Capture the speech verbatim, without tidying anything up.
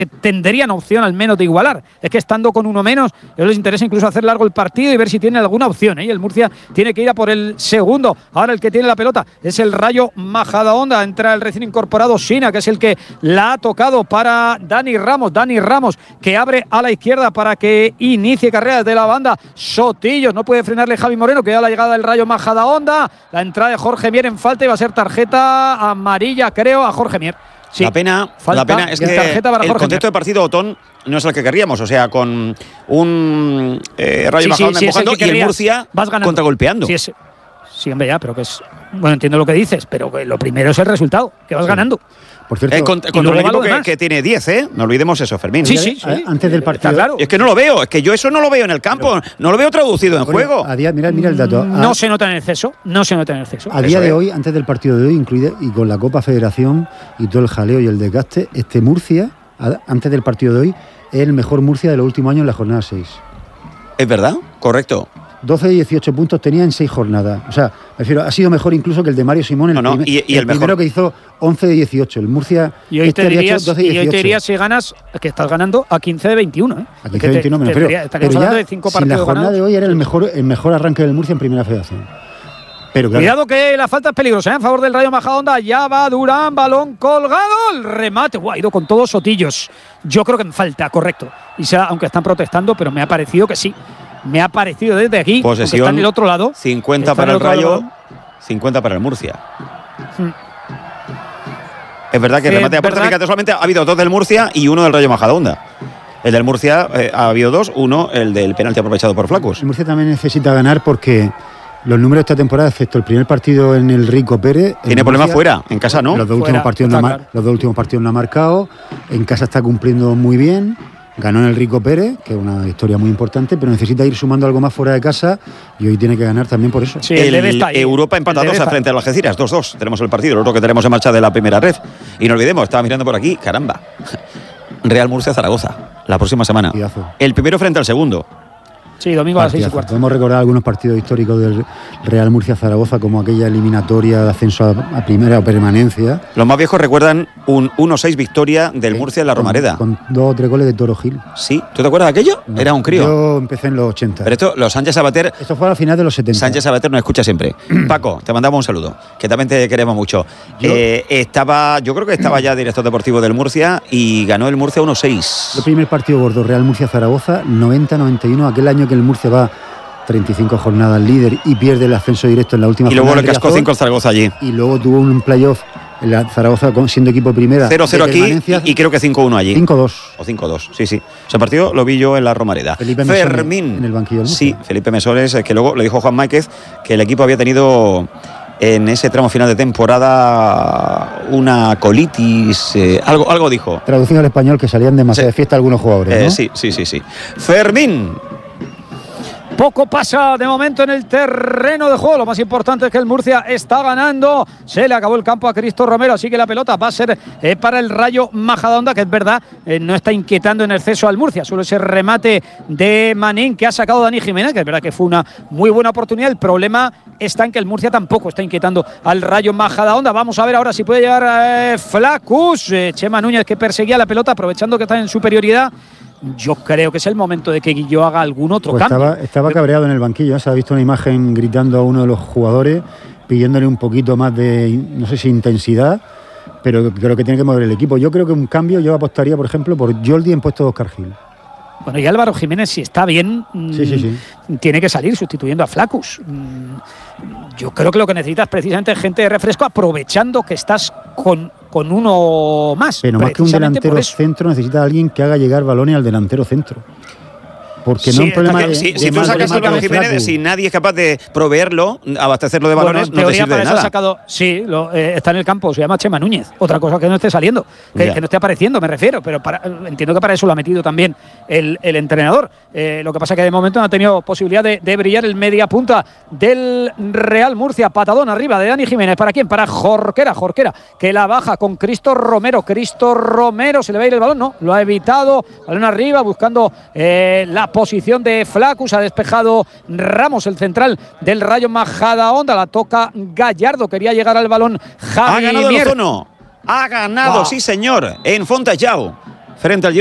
tendrían opción al menos de igualar. Es que estando con uno menos, a ellos les interesa incluso hacer largo el partido y ver si tienen alguna opción, ¿eh? Y el Murcia tiene que ir a por el segundo. Ahora el que tiene la pelota es el Rayo Majadahonda. Entra el recién incorporado Sina, que es el que la ha tocado para Dani Ramos. Dani Ramos que abre a la izquierda para que inicie carrera desde la banda. Sotillos, no puede frenarle Javi Moreno, que da la llegada del Rayo Majadahonda. La entrada de Jorge Mier en falta y va a ser tarjeta amarilla, creo, a Jorge Mier. Sí, la pena, la pena es que el contexto de partido, Otón, no es el que querríamos. O sea, con un eh, Rayo sí, Majadahonda sí, empujando sí, y el Murcia contragolpeando. Sí, es, sí, hombre, ya, pero que es… Bueno, entiendo lo que dices, pero que lo primero es el resultado, que vas sí. ganando. Por cierto, eh, contra, contra un equipo que, que tiene diez, ¿eh? No olvidemos eso, Fermín. Sí, sí, sí. Antes del partido. Claro. Es que no lo veo, es que yo eso no lo veo en el campo, pero, no lo veo traducido en bueno, juego. A día, mira, mira el dato. A, no se nota en exceso, no se nota en exceso. A día de hoy, antes del partido de hoy, incluida y con la Copa Federación y todo el jaleo y el desgaste, este Murcia, antes del partido de hoy, es el mejor Murcia de los últimos años en la jornada seis. ¿Es verdad? Correcto. doce y dieciocho puntos tenía en seis jornadas. O sea, me refiero, ha sido mejor incluso que el de Mario Simón, el, no, no, primer, y, y el, el primero que hizo once de dieciocho. El Murcia y hoy te dirías, doce y y hoy te dirías si ganas, que estás ganando a quince de veintiuno. ¿eh? A quince de veintiuno me refiero. Estaríamos hablando de cinco partidos la jornada ganados. de hoy era el mejor, el mejor arranque del Murcia en Primera Federación. Pero claro. Cuidado que la falta es peligrosa, ¿eh? En favor del Rayo Majadahonda. Ya va Durán, balón colgado, el remate. Guau, ha ido con todos Sotillos. Yo creo que en falta, correcto. Y sea, aunque están protestando, pero me ha parecido que sí. Me ha parecido desde aquí, posesión, está en el otro lado. cincuenta para el Rayo, cincuenta para el Murcia. Hmm. Es verdad que el remate de puerta, fíjate, solamente ha habido dos del Murcia y uno del Rayo Majadahonda. El del Murcia eh, ha habido dos, uno el del penalti aprovechado por Flacus. El Murcia también necesita ganar porque los números de esta temporada, excepto el primer partido en el Rico Pérez… Tiene problemas fuera, en casa no. Los dos, últimos partidos no claro. los dos últimos partidos no ha marcado, en casa está cumpliendo muy bien. Ganó en el Rico Pérez, que es una historia muy importante, pero necesita ir sumando algo más fuera de casa y hoy tiene que ganar también por eso. Sí, el, el Europa empata dos frente a las Algeciras, dos dos. Tenemos el partido, el otro que tenemos en marcha de la primera red. Y no olvidemos, estaba mirando por aquí, caramba. Real Murcia Zaragoza, la próxima semana. Partidazo. El primero frente al segundo. Sí, domingo a las seis y cuarto. Podemos recordar algunos partidos históricos del Real Murcia Zaragoza, como aquella eliminatoria de ascenso a, a primera o permanencia. Los más viejos recuerdan un uno seis victoria del Murcia en la Romareda. Con, con dos o tres goles de Toro Gil. Sí, ¿tú te acuerdas de aquello? No, era un crío. Yo empecé en los ochenta. Pero esto, los Sánchez Sabater. Esto fue a la final de los setenta. Sánchez Sabater nos escucha siempre. Paco, te mandamos un saludo, que también te queremos mucho. Yo, eh, estaba, yo creo que estaba ya director deportivo del Murcia y ganó el Murcia uno seis. El primer partido gordo, Real Murcia Zaragoza, noventa noventa y uno, aquel año que el Murcia va treinta y cinco jornadas líder y pierde el ascenso directo en la última y luego le cascó cinco al Zaragoza allí y luego tuvo un playoff en la Zaragoza siendo equipo primera cero cero aquí y, y creo que cinco uno allí cinco dos o cinco dos, sí, sí, ese partido lo vi yo en la Romareda. Felipe Fermín en el banquillo del sí, Felipe Mesores, que luego le dijo Juan Máquez que el equipo había tenido en ese tramo final de temporada una colitis, eh, algo, algo dijo. Traducido al español, que salían demasiado sí. de fiesta algunos jugadores, ¿no? Eh, sí, sí, sí, sí. Fermín. Poco pasa de momento en el terreno de juego. Lo más importante es que el Murcia está ganando. Se le acabó el campo a Cristo Romero, así que la pelota va a ser eh, para el Rayo Majadahonda, que es verdad, eh, no está inquietando en exceso al Murcia. Solo ese remate de Manín que ha sacado Dani Jiménez, que es verdad que fue una muy buena oportunidad. El problema está en que el Murcia tampoco está inquietando al Rayo Majadahonda. Vamos a ver ahora si puede llegar eh, Flacus. Eh, Chema Núñez, que perseguía la pelota aprovechando que está en superioridad. Yo creo que es el momento de que Guilló haga algún otro pues cambio. Estaba, estaba cabreado en el banquillo, ¿eh? Se ha visto una imagen gritando a uno de los jugadores, pidiéndole un poquito más de, no sé si intensidad, pero creo que tiene que mover el equipo. Yo creo que un cambio, yo apostaría, por ejemplo, por Jordi en puesto de Óscar Gil. Bueno, y Álvaro Jiménez, si está bien, sí, sí, sí. tiene que salir sustituyendo a Flacus. Yo creo que lo que necesitas precisamente es gente de refresco, aprovechando que estás con, con uno más. Pero más que un delantero centro, necesita alguien que haga llegar balones al delantero centro. Porque sí, no es un problema de, si, de si tú sacas a Álvaro Jiménez, si nadie es capaz de proveerlo, abastecerlo de balones, bueno, no te sirve de nada. Sacado, sí, lo, eh, está en el campo, se llama Chema Núñez. Otra cosa que no esté saliendo, que, que no esté apareciendo, me refiero. Pero para, entiendo que para eso lo ha metido también el, el entrenador. Eh, lo que pasa es que de momento no ha tenido posibilidad de, de brillar el media punta del Real Murcia. Patadón arriba de Dani Jiménez. ¿Para quién? Para Jorquera. Jorquera, que la baja con Cristo Romero. Cristo Romero, se le va a ir el balón, no, lo ha evitado. Balón arriba, buscando eh, la posición de Flacus. Ha despejado Ramos, el central del Rayo Majadahonda. La toca Gallardo, quería llegar al balón Javi Ha ganado Mier. el Ozono, ha ganado, wow. Sí señor, en Fontallao. frente al